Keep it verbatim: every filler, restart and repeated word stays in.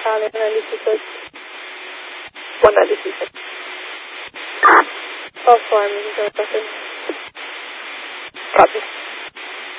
Italian ninety-six. one ninety-six. Oh, sorry, I'm going to Copy.